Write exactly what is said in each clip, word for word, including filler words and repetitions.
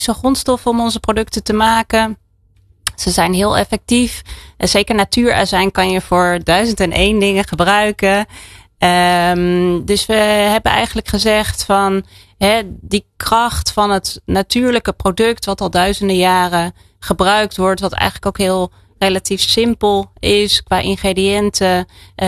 grondstoffen om onze producten te maken. Ze zijn heel effectief. En zeker natuurazijn kan je voor duizend en één dingen gebruiken. Um, dus we hebben eigenlijk gezegd van hè, die kracht van het natuurlijke product wat al duizenden jaren gebruikt wordt, wat eigenlijk ook heel relatief simpel is qua ingrediënten.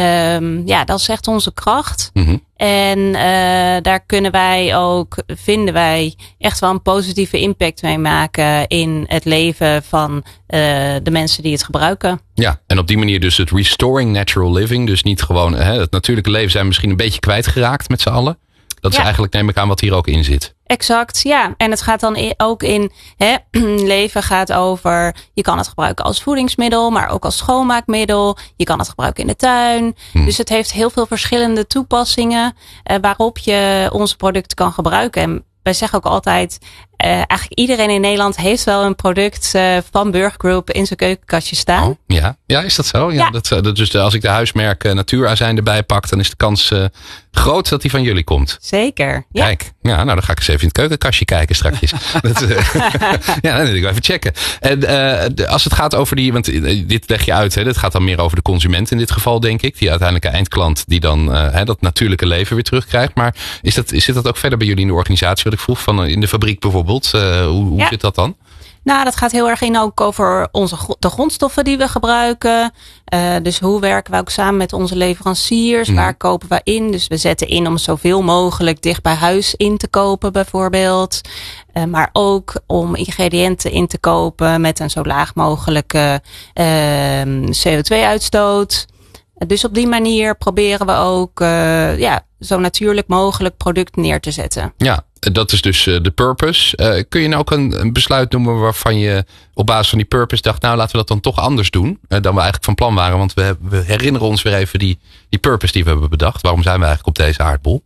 Um, ja, dat is echt onze kracht. Mm-hmm. En uh, daar kunnen wij ook, vinden wij, echt wel een positieve impact mee maken in het leven van uh, de mensen die het gebruiken. Ja, en op die manier dus het restoring natural living. Dus niet gewoon hè, het natuurlijke leven zijn we misschien een beetje kwijtgeraakt met z'n allen. Dat is ja. eigenlijk, neem ik aan, wat hier ook in zit. Exact, ja. En het gaat dan ook in, hè, leven gaat over, je kan het gebruiken als voedingsmiddel, maar ook als schoonmaakmiddel. Je kan het gebruiken in de tuin. Hmm. Dus het heeft heel veel verschillende toepassingen uh, waarop je onze producten kan gebruiken. En wij zeggen ook altijd, uh, eigenlijk iedereen in Nederland heeft wel een product uh, van Burgergroup in zijn keukenkastje staan. Oh, ja. ja, is dat zo? Ja, ja. Dat, dat, dus als ik de huismerk uh, Natuurazijn erbij pak, dan is de kans uh, groot dat die van jullie komt. Zeker. Ja. Kijk, ja, nou dan ga ik eens even in het keukenkastje kijken strakjes. dat, uh, ja, dan wil ik even checken. En uh, als het gaat over die, want dit leg je uit, hè, dit gaat dan meer over de consument in dit geval, denk ik. Die uiteindelijke eindklant die dan uh, hè, dat natuurlijke leven weer terugkrijgt. Maar is dat, zit dat ook verder bij jullie in de organisatie, wat ik vroeg, van in de fabriek bijvoorbeeld? Uh, hoe hoe ja. zit dat dan? Nou, dat gaat heel erg in ook over onze, de grondstoffen die we gebruiken. Uh, dus hoe werken we ook samen met onze leveranciers? Mm. Waar kopen we in? Dus we zetten in om zoveel mogelijk dicht bij huis in te kopen bijvoorbeeld. Uh, maar ook om ingrediënten in te kopen met een zo laag mogelijke uh, C O twee uitstoot. Dus op die manier proberen we ook uh, ja, zo natuurlijk mogelijk product neer te zetten. Ja, dat is dus uh, de purpose. Uh, kun je nou ook een, een besluit noemen waarvan je op basis van die purpose dacht, nou laten we dat dan toch anders doen uh, dan we eigenlijk van plan waren. Want we, we herinneren ons weer even die, die purpose die we hebben bedacht. Waarom zijn we eigenlijk op deze aardbol?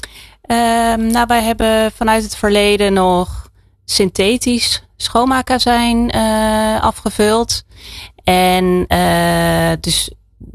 Uh, nou, wij hebben vanuit het verleden nog synthetisch schoonmaakazijn uh, afgevuld. En uh, dus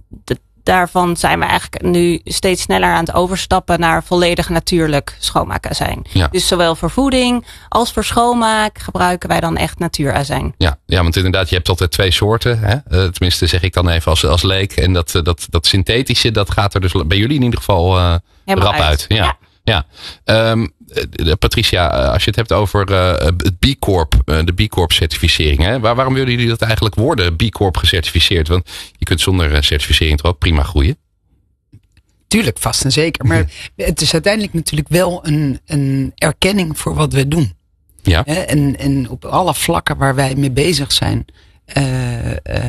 daarvan zijn we eigenlijk nu steeds sneller aan het overstappen naar volledig natuurlijk schoonmaakazijn. Ja. Dus zowel voor voeding als voor schoonmaak gebruiken wij dan echt natuurazijn. Ja, ja, want inderdaad, je hebt altijd twee soorten. Hè? Uh, tenminste, zeg ik dan even als, als leek. En dat, dat, dat synthetische, dat gaat er dus bij jullie in ieder geval uh, rap uit. uit. Ja. ja. ja. Um, Patricia, als je het hebt over uh, het B Corp, uh, de B Corp certificering. Hè? Waar, waarom willen jullie dat eigenlijk worden, B Corp gecertificeerd? Want je kunt zonder certificering toch ook prima groeien? Tuurlijk, vast en zeker. Maar het is uiteindelijk natuurlijk wel een, een erkenning voor wat we doen. Ja. En, en op alle vlakken waar wij mee bezig zijn, Uh,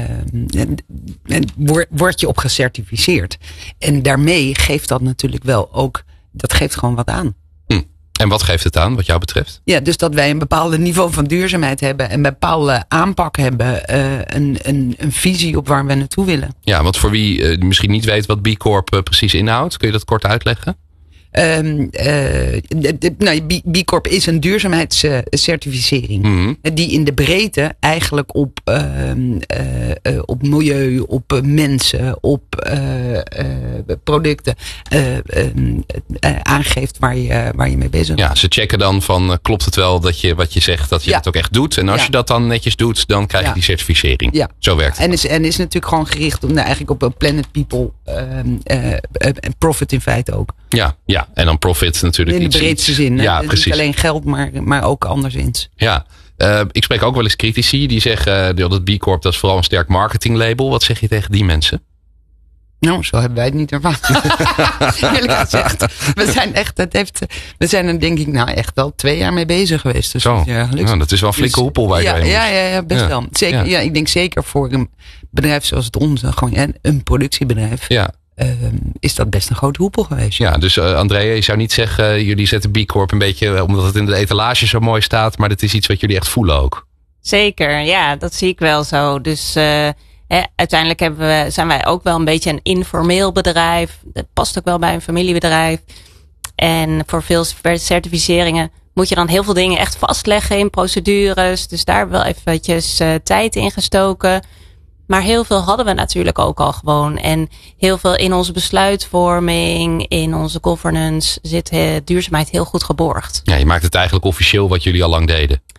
uh, word, word je op gecertificeerd. En daarmee geeft dat natuurlijk wel ook, dat geeft gewoon wat aan. En wat geeft het aan, wat jou betreft? Ja, dus dat wij een bepaald niveau van duurzaamheid hebben. Een bepaalde aanpak hebben. Uh, een, een, een visie op waar we naartoe willen. Ja, want voor wie uh, misschien niet weet wat B Corp uh, precies inhoudt. Kun je dat kort uitleggen? Um, uh, de, de, nou, B, B Corp is een duurzaamheidscertificering. Mm-hmm. Die in de breedte eigenlijk op, uh, uh, uh, op milieu, op uh, mensen, op uh, uh, producten uh, uh, uh, aangeeft waar je, waar je mee bezig bent. Ja, ze checken dan van uh, klopt het wel dat je wat je zegt, dat je ja. het ook echt doet. En als ja. je dat dan netjes doet, dan krijg je ja. die certificering. Ja. Zo werkt het. En is, en is natuurlijk gewoon gericht op, nou, eigenlijk op een planet people uh, uh, uh, profit in feite ook. Ja, ja. En dan profit natuurlijk. In de breedste zin. Ja, dus precies. Niet alleen geld, maar, maar ook anderszins. Ja, uh, ik spreek ook wel eens critici die zeggen uh, dat het B Corp, dat is vooral een sterk marketinglabel. Wat zeg je tegen die mensen? Nou, zo hebben wij het niet ervaren. Eerlijk gezegd. We zijn echt, dat heeft, we zijn er denk ik nou echt wel twee jaar mee bezig geweest. Dus zo, ja, nou, dat is wel een flinke dus, hoepel waar je ja, ja, ja, ja, ja, best ja. wel. Zeker, ja. ja, ik denk zeker voor een bedrijf zoals het onze, gewoon een, een productiebedrijf. Ja. Uh, is dat best een grote hoepel geweest. Ja, dus uh, André, je zou niet zeggen, uh, jullie zetten B Corp een beetje, uh, omdat het in de etalage zo mooi staat, maar dat is iets wat jullie echt voelen ook. Zeker, ja, dat zie ik wel zo. Dus uh, hè, uiteindelijk hebben we, zijn wij ook wel een beetje een informeel bedrijf. Dat past ook wel bij een familiebedrijf. En voor veel certificeringen moet je dan heel veel dingen echt vastleggen in procedures. Dus daar hebben we wel eventjes uh, tijd in gestoken. Maar heel veel hadden we natuurlijk ook al gewoon. En heel veel in onze besluitvorming, in onze governance zit uh, duurzaamheid heel goed geborgd. Ja, je maakt het eigenlijk officieel wat jullie al lang deden.